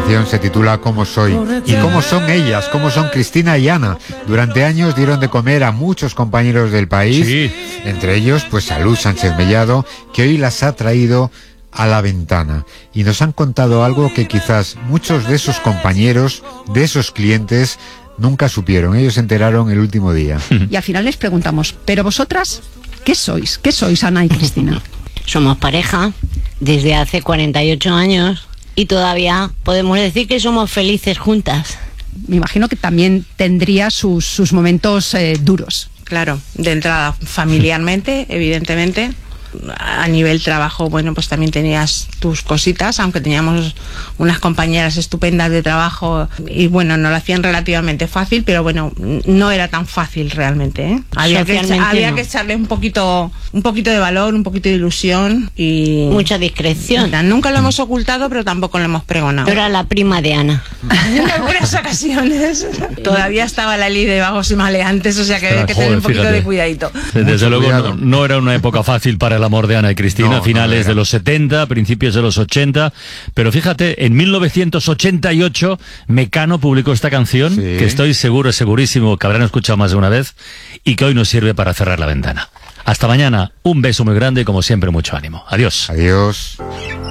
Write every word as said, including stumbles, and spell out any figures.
canción se titula ¿Cómo soy? ¿Y cómo son ellas? ¿Cómo son Cristina y Ana? Durante años dieron de comer a muchos compañeros del país, sí. Entre ellos pues a Luz Sánchez Mellado, que hoy las ha traído a la ventana. Y nos han contado algo que quizás muchos de esos compañeros, de esos clientes, nunca supieron. Ellos se enteraron el último día. Y al final les preguntamos, ¿pero vosotras qué sois? ¿Qué sois, Ana y Cristina? Somos pareja desde hace cuarenta y ocho años y todavía podemos decir que somos felices juntas. Me imagino que también tendría sus, sus momentos eh, duros. Claro, de entrada familiarmente, evidentemente. A nivel trabajo, bueno, pues también tenías tus cositas, aunque teníamos unas compañeras estupendas de trabajo y bueno, nos lo hacían relativamente fácil, pero bueno, no era tan fácil realmente, ¿eh? Había, que, había no. que echarle un poquito un poquito de valor, un poquito de ilusión y... mucha discreción. Mira, nunca lo hemos ocultado, pero tampoco lo hemos pregonado. Pero era la prima de Ana. En algunas ocasiones. Todavía estaba la ley de vagos y maleantes, o sea que había que tener un poquito fíjate. de cuidadito. Desde Mucho luego cuidado. no, no era una época fácil para el amor de Ana y Cristina, no, finales no de los setenta, principios de los ochenta, pero fíjate, en mil novecientos ochenta y ocho Mecano publicó esta canción, sí. que estoy seguro, segurísimo que habrán escuchado más de una vez, y que hoy nos sirve para cerrar la ventana. Hasta mañana, un beso muy grande y como siempre mucho ánimo. Adiós. Adiós.